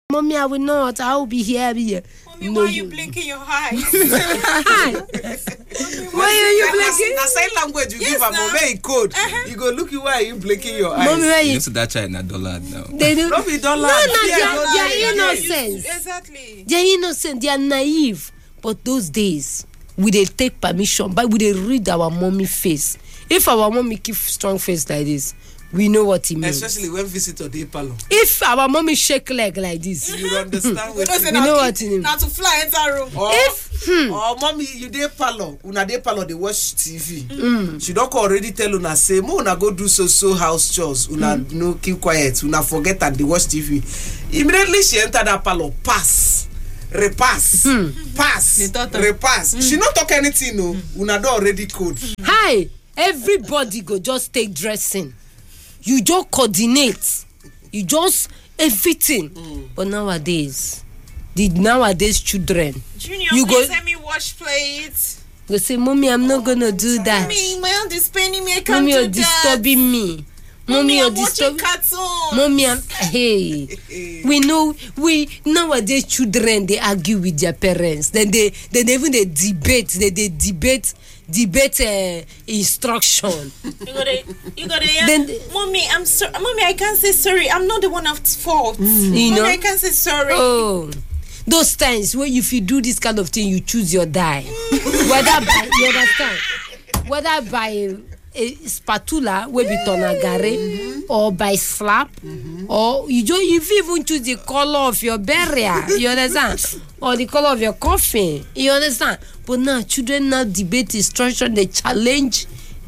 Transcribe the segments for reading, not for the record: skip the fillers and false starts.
Mommy, I will not. I will be here. Mommy, why are you blinking your eyes? Why are you blinking? Na sign language you give am very code. You go look you why are you blinking your eyes? Mommy, why you see that child na dollar now. They do. Not be dollar. No, they are innocent. Exactly. They are innocent. They are naive. But those days, we dey take permission, but we dey read our mommy face. If our mommy keep strong face like this, we know what it means. Especially when visitor dey palo. If our mommy shake leg like this, you understand what we know what it means. Now to fly enter room. Or mommy, you dey palo. Una dey palo dey watch TV. She don't already tell una say, "Mo una go do so house chores. Una no keep quiet. Una forget and dey watch TV." Immediately she enter that palo, pass, repass, pass, repass. She not talk anything. No, una do already code. Hi, everybody go just take dressing. You just coordinate. You just everything. But nowadays children, Junior, you please go let me wash plates. go say, "Mommy, I'm not gonna do that. Mommy, my hand is paining me. I can't Mommy, do you're that. disturbing me. Mommy, you're I'm watching disturbing. cartoons. Mommy, hey." We know nowadays children they argue with their parents. Then they even they debate. They debate instruction. You gotta yeah. Mommy, I'm sorry. Mommy, I can't say sorry. I'm not the one at fault. You know? Mommy, I can't say sorry. Oh, those times where if you do this kind of thing, you choose your die. You understand? Whether by a spatula, where be tonagare, or by slap, or you even choose the color of your burial. You understand? Or the color of your coffin. You understand? But now children now debate instruction. They challenge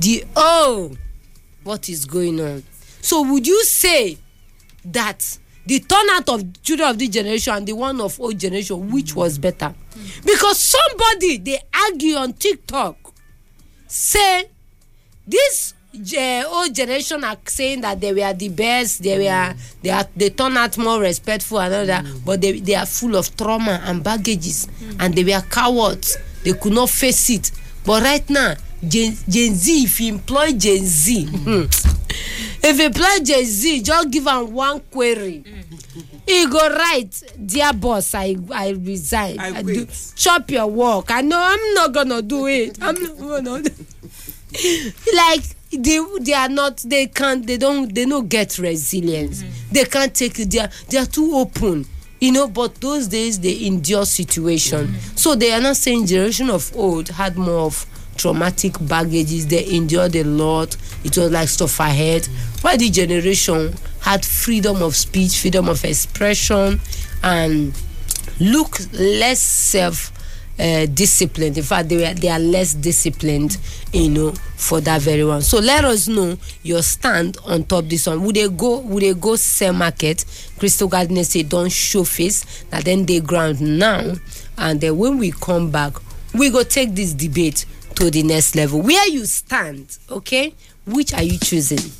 what is going on? So would you say that the turnout of children of this generation and the one of old generation, which was better? Because somebody they argue on TikTok, say this old generation are saying that they were the best, they turn out more respectful and all that, but they are full of trauma and baggages, and they were cowards. They could not face it. But right now, Gen Z, if you employ Gen Z, if you employ Gen Z, just give them one query. He go write, "Dear boss, I resign. I do chop your work. I know I'm not gonna do it. I'm not gonna do like they are not, they don't get resilience. They can't take it. They are too open. You know, but those days they endure situation. So they are not saying generation of old had more of traumatic baggages. They endured a lot. It was like stuff ahead. While the generation had freedom of speech, freedom of expression, and look less disciplined. In fact, they are less disciplined, for that very one. So let us know your stand on top this one. Would they go sell market? Crystal Gardener say don't show face. Now then they ground now, and then when we come back, we go take this debate to the next level. Where you stand, okay? Which are you choosing?